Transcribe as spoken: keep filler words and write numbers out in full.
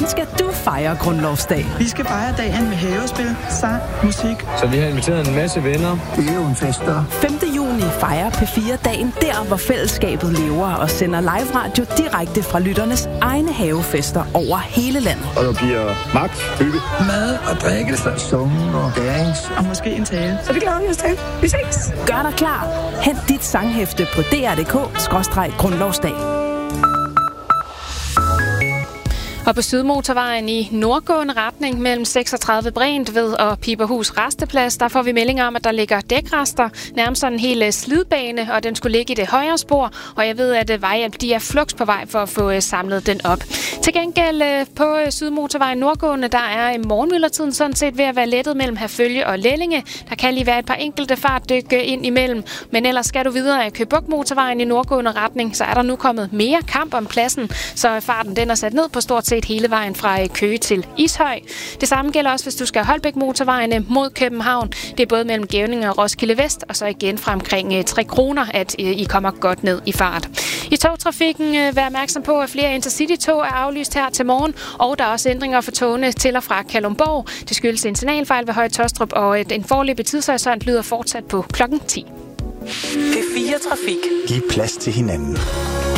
skal du fejre grundlovsdag? Vi skal fejre dagen med havespil, sang, musik. Så vi har inviteret en masse venner. Det er jo en fester. femte juni fejrer P fire dagen der, hvor fællesskabet lever og sender live radio direkte fra lytternes egne havefester over hele landet. Og der bliver magt, hygge, mad og drikkelse, sunge og dance. Og måske en tale. Så det glæder vi os til. Vi ses. Gør dig klar. Hent dit sanghæfte på d r punktum d k skråstreg grundlovsdag. Og på Sydmotorvejen i nordgående retning mellem seksogtredive Brentved og Piberhus Resteplads, der får vi meldinger om, at der ligger dækrester, nærmest sådan en hel slidbane, og den skulle ligge i det højre spor, og jeg ved, at Vejhjælp de er fluks på vej for at få samlet den op. Til gengæld på Sydmotorvejen nordgående, der er morgenmidlertiden sådan set ved at være lettet mellem Herfølge og Lellinge. Der kan lige være et par enkelte fartdyk ind imellem, men ellers skal du videre af Køge Bugt Motorvejen i nordgående retning, så er der nu kommet mere kamp om pladsen, så farten den er sat ned på stort set hele vejen fra Køge til Ishøj. Det samme gælder også, hvis du skal Holbæk Motorvejene mod København. Det er både mellem Gævning og Roskilde Vest, og så igen fra omkring tre kroner, at I kommer godt ned i fart. I togtrafikken vær opmærksom på, at flere Intercity-tog er aflyst her til morgen, og der er også ændringer for togene til og fra Kalundborg. Det skyldes en signalfejl ved Høje Taastrup, og en foreløbig tidshorisont lyder fortsat på klokken ti. P fire Trafik. Giv plads til hinanden.